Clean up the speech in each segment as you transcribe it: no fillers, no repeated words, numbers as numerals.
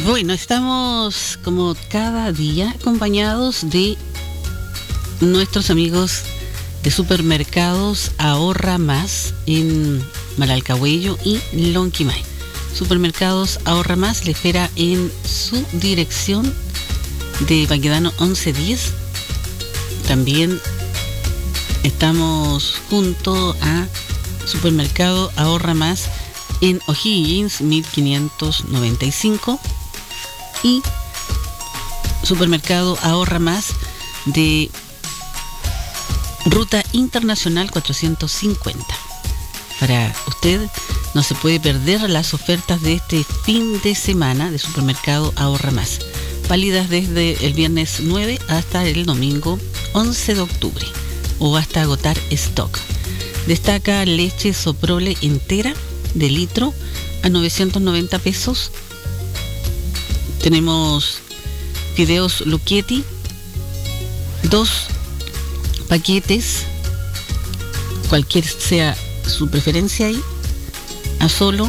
Bueno, estamos como cada día acompañados de nuestros amigos de Supermercados Ahorra Más en Malalcahuello y Lonquimay. Supermercados Ahorra Más le espera en su dirección de Baquedano 1110. También estamos junto a Supermercado Ahorra Más en O'Higgins 1595 y Supermercado Ahorra Más de Ruta Internacional 450. Para usted no se puede perder las ofertas de este fin de semana de Supermercado Ahorra Más, válidas desde el viernes 9 hasta el domingo 11 de octubre o hasta agotar stock. Destaca leche Soprole entera de litro a 990 pesos. Tenemos fideos Lucchetti, 2 paquetes, cualquier sea su preferencia ahí, a solo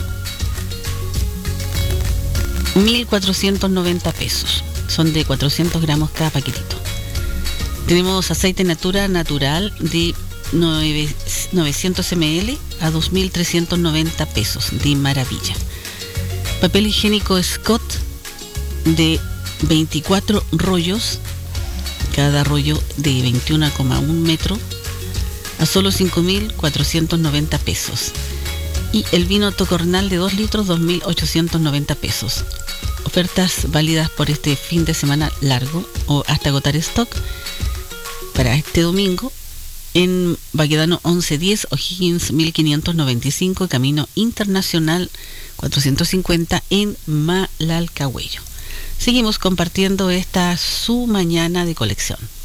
1.490 pesos. Son de 400 gramos cada paquetito. Tenemos aceite Natura natural de 900 ml a 2.390 pesos, de maravilla. Papel higiénico Scott de 24 rollos, cada rollo de 21,1 metros, a solo 5.490 pesos. Y el vino Tocornal de 2 litros, 2.890 pesos. Ofertas válidas por este fin de semana largo o hasta agotar stock para este domingo en Baquedano 1110, O'Higgins 1595, Camino Internacional 450 en Malalcahuello. Seguimos compartiendo esta su mañana de colección.